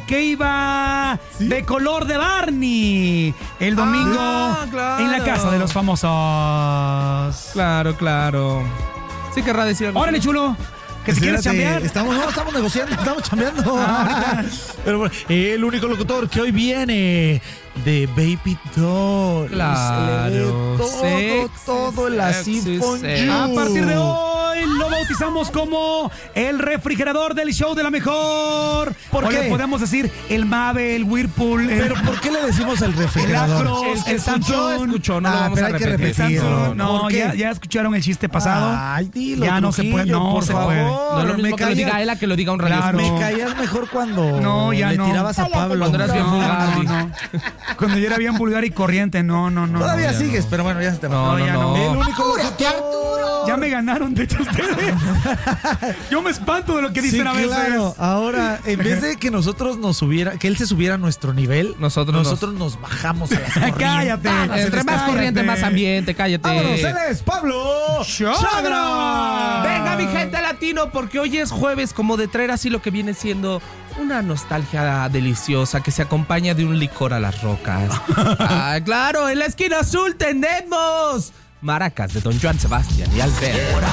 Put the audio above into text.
que iba de color de Barney el domingo claro. en la casa de los famosos. Claro. Sí querrá decir algo. Órale, chulo. ¿Que si quieres chambear? Estamos negociando, estamos chambeando. Pero bueno, el único locutor que hoy viene de Baby Doll. Claro. Todo el así con you. A partir de hoy lo bautizamos como el refrigerador del show de la mejor. ¿Por qué? Le podemos decir el Mave, el Whirlpool. ¿Pero por qué le decimos el el refrigerador? Acros, el Samsung. Escuchó, no lo vamos pero a hay que repetir. repetirlo. No, ¿Por qué? ya escucharon el chiste pasado. Ay, dilo, ya no se puede, Trujillo, no por se favor. puede. No es lo mismo que lo diga él a que lo diga un radio. Claro. Me caías mejor cuando No, ya le no. tirabas a Pablo. Cuando eras bien vulgar. No. Cuando yo era bien vulgar y corriente, no. Todavía no, sigues, pero bueno, ya se te va. No, ya no. El único locutor. Ya me ganaron, de hecho, ustedes. Yo me espanto de lo que dicen Sí, a veces. claro. Ahora, en vez de que nosotros que él se subiera a nuestro nivel, Nosotros nos bajamos a las corrientes. Cállate. Entre más corriente, más ambiente, cállate. Vámonos, él es Pablo Chagra. Venga, mi gente latino, porque hoy es jueves, como de traer así lo que viene siendo una nostalgia deliciosa que se acompaña de un licor a las rocas. Claro, en la esquina azul tenemos maracas de Don Joan Sebastián y Alberto.